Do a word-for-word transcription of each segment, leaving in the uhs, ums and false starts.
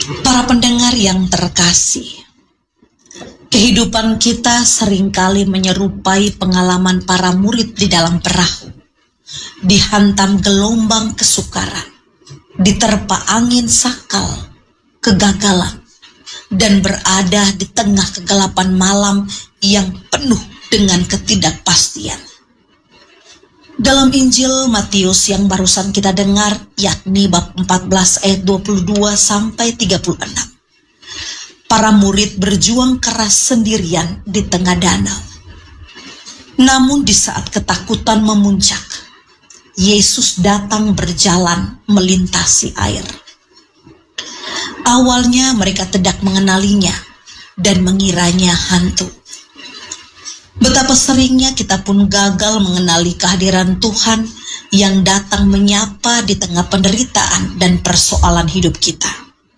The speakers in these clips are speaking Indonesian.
Para pendengar yang terkasih, kehidupan kita seringkali menyerupai pengalaman para murid di dalam perahu, dihantam gelombang kesukaran, diterpa angin sakal, kegagalan, dan berada di tengah kegelapan malam yang penuh dengan ketidakpastian. Dalam Injil Matius yang barusan kita dengar, yakni bab empat belas ayat dua puluh dua sampai tiga puluh enam. Para murid berjuang keras sendirian di tengah danau. Namun di saat ketakutan memuncak, Yesus datang berjalan melintasi air. Awalnya mereka tidak mengenalinya dan mengiranya hantu. Betapa seringnya kita pun gagal mengenali kehadiran Tuhan yang datang menyapa di tengah penderitaan dan persoalan hidup kita.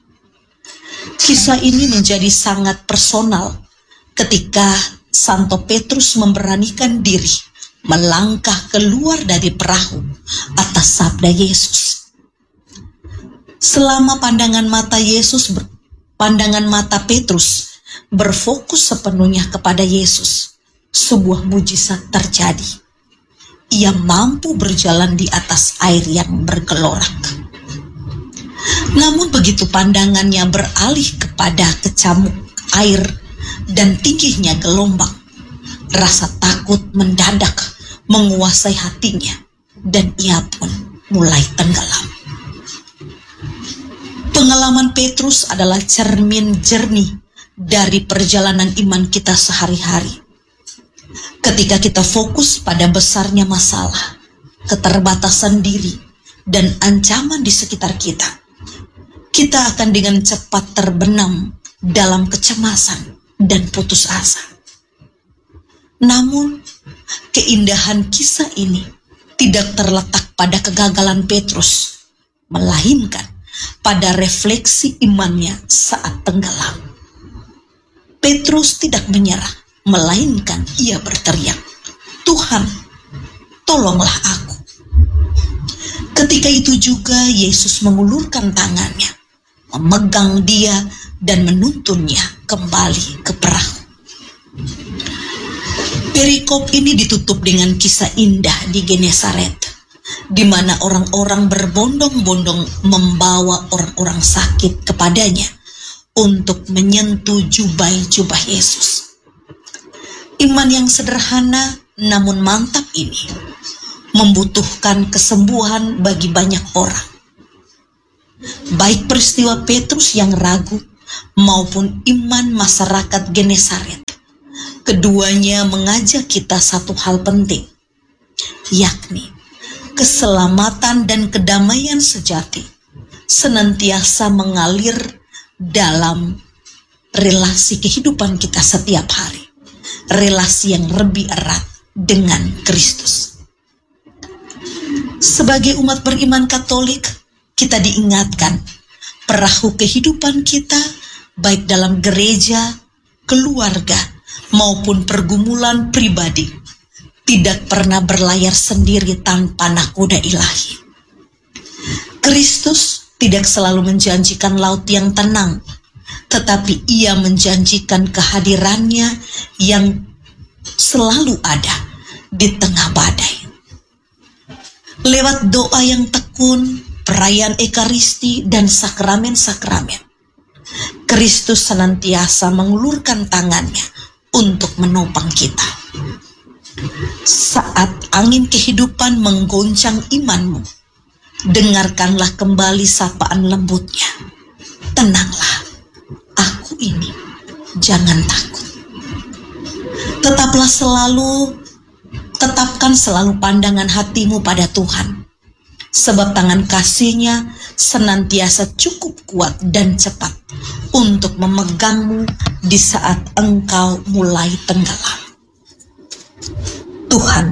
Kisah ini menjadi sangat personal ketika Santo Petrus memberanikan diri melangkah keluar dari perahu atas sabda Yesus. Selama pandangan mata Yesus, pandangan mata Petrus berfokus sepenuhnya kepada Yesus, sebuah mujizat terjadi. Ia mampu berjalan di atas air yang bergelorak. Namun begitu pandangannya beralih kepada kecamuk air dan tingginya gelombang, rasa takut mendadak menguasai hatinya dan ia pun mulai tenggelam. Pengalaman Petrus adalah cermin jernih dari perjalanan iman kita sehari-hari. Ketika kita fokus pada besarnya masalah, keterbatasan diri, dan ancaman di sekitar kita, kita akan dengan cepat terbenam dalam kecemasan dan putus asa. Namun, keindahan kisah ini tidak terletak pada kegagalan Petrus, melainkan pada refleksi imannya saat tenggelam. Petrus tidak menyerah, melainkan ia berteriak, "Tuhan, tolonglah aku." Ketika itu juga Yesus mengulurkan tangannya, memegang dia dan menuntunnya kembali ke perahu. Perikop ini ditutup dengan kisah indah di Genesaret, di mana orang-orang berbondong-bondong membawa orang-orang sakit kepadanya untuk menyentuh jubah-jubah Yesus. Iman yang sederhana namun mantap ini membutuhkan kesembuhan bagi banyak orang. Baik peristiwa Petrus yang ragu maupun iman masyarakat Genesaret, keduanya mengajak kita satu hal penting, yakni keselamatan dan kedamaian sejati senantiasa mengalir dalam relasi kehidupan kita setiap hari. Relasi yang lebih erat dengan Kristus. Sebagai umat beriman Katolik, kita diingatkan perahu kehidupan kita, baik dalam gereja, keluarga, maupun pergumulan pribadi, tidak pernah berlayar sendiri tanpa nakoda ilahi. Kristus tidak selalu menjanjikan laut yang tenang, tetapi ia menjanjikan kehadirannya yang selalu ada di tengah badai. Lewat doa yang tekun, perayaan Ekaristi, dan sakramen-sakramen, Kristus senantiasa mengulurkan tangannya untuk menopang kita. Saat angin kehidupan menggoncang imanmu, dengarkanlah kembali sapaan lembutnya. Tenanglah, aku ini, jangan takut. Tetaplah selalu, tetapkan selalu pandangan hatimu pada Tuhan, sebab tangan kasih-Nya senantiasa cukup kuat dan cepat untuk memegangmu di saat engkau mulai tenggelam. Tuhan